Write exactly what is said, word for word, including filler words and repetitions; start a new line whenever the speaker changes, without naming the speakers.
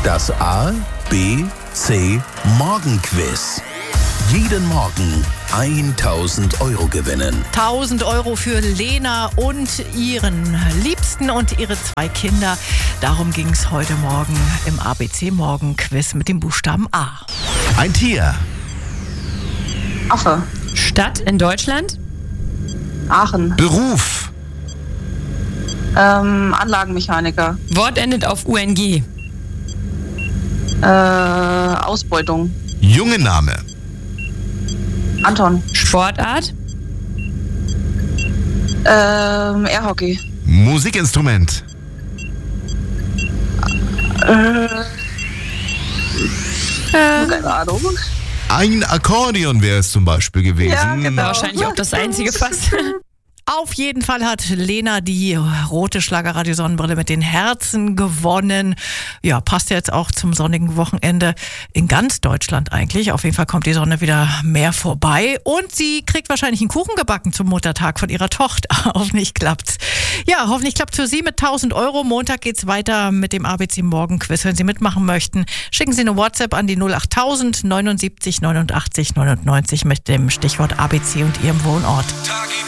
Das A, B, C Morgenquiz. Jeden Morgen tausend Euro gewinnen.
tausend Euro für Lena und ihren Liebsten und ihre zwei Kinder. Darum ging es heute Morgen im A B C Morgenquiz mit dem Buchstaben A.
Ein Tier.
Affe.
Stadt in Deutschland?
Aachen.
Beruf.
Ähm, Anlagenmechaniker.
Wort endet auf U N G.
Äh, Ausbeutung.
Junge Name.
Anton.
Sportart?
Ähm, Airhockey.
Musikinstrument.
Äh, keine Ahnung.
Ein Akkordeon wäre es zum Beispiel gewesen.
Ja, genau.
Wahrscheinlich auch das einzige fast.
Auf jeden Fall hat Lena die rote Schlagerradio-Sonnenbrille mit den Herzen gewonnen. Ja, passt ja jetzt auch zum sonnigen Wochenende in ganz Deutschland eigentlich. Auf jeden Fall kommt die Sonne wieder mehr vorbei. Und sie kriegt wahrscheinlich einen Kuchen gebacken zum Muttertag von ihrer Tochter. Hoffentlich klappt's. Ja, hoffentlich klappt's für Sie mit tausend Euro. Montag geht's weiter mit dem A B C Morgenquiz. Wenn Sie mitmachen möchten, schicken Sie eine WhatsApp an die null acht tausend neunundsiebzig neunundachtzig neunundneunzig mit dem Stichwort A B C und Ihrem Wohnort.